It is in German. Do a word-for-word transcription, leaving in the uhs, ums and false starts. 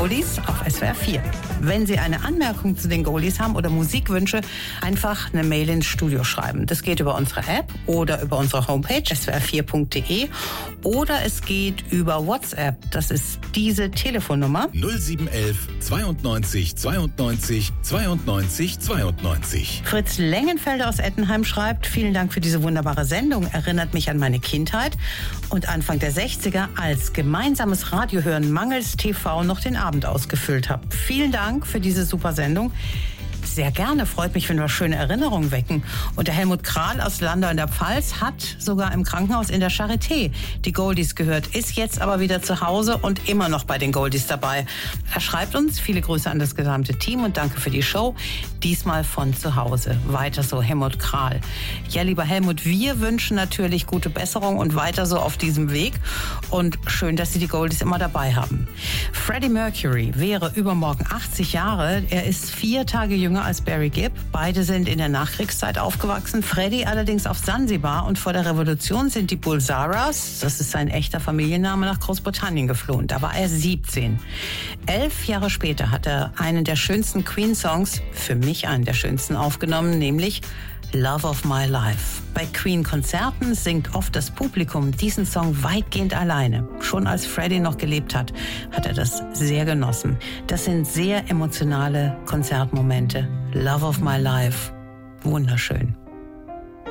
Goldies auf S W R vier. Wenn Sie eine Anmerkung zu den Goldies haben oder Musikwünsche, einfach eine Mail ins Studio schreiben. Das geht über unsere App oder über unsere Homepage s w r vier punkt d e oder es geht über WhatsApp. Das ist diese Telefonnummer null sieben elf zweiundneunzig zweiundneunzig zweiundneunzig zweiundneunzig. Fritz Lengenfelder aus Ettenheim schreibt: Vielen Dank für diese wunderbare Sendung. Erinnert mich an meine Kindheit und Anfang der sechziger, als gemeinsames Radiohören mangels T V noch den Abend ausgefüllt habe. Vielen Dank für diese super Sendung. Sehr gerne, freut mich, wenn wir schöne Erinnerungen wecken. Und der Helmut Kral aus Landau in der Pfalz hat sogar im Krankenhaus in der Charité die Goldies gehört, ist jetzt aber wieder zu Hause und immer noch bei den Goldies dabei. Er schreibt uns: Viele Grüße an das gesamte Team und danke für die Show. Diesmal von zu Hause. Weiter so, Helmut Kral. Ja, lieber Helmut, wir wünschen natürlich gute Besserung und weiter so auf diesem Weg. Und schön, dass Sie die Goldies immer dabei haben. Freddie Mercury wäre übermorgen achtzig Jahre. Er ist vier Tage jünger als Barry Gibb. Beide sind in der Nachkriegszeit aufgewachsen. Freddie allerdings auf Sansibar, und vor der Revolution sind die Bulsaras, das ist sein echter Familienname, nach Großbritannien geflohen. Da war er siebzehn. Elf Jahre später hat er einen der schönsten Queen-Songs, für mich einen der schönsten, aufgenommen, nämlich Love of My Life. Bei Queen-Konzerten singt oft das Publikum diesen Song weitgehend alleine. Schon als Freddie noch gelebt hat, hat er das sehr genossen. Das sind sehr emotionale Konzertmomente. Love of My Life. Wunderschön.